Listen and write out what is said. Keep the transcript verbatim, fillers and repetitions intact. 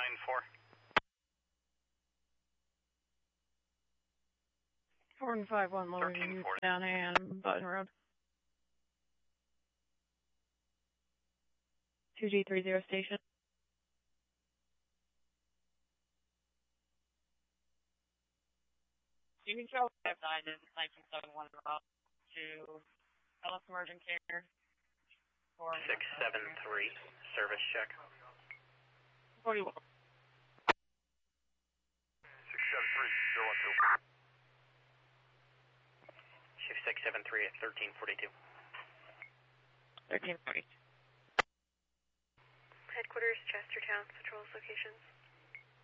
nine four. four and five one, lower you down and Button Road. two G three zero station. You can show five nine in nineteen seventy-one to Ellis Emergent Care. six seven three, service check. forty-one. six seven three, zero one two. Shift six seven three at thirteen forty-two. thirteen forty-two. Headquarters, Chestertown, patrols locations.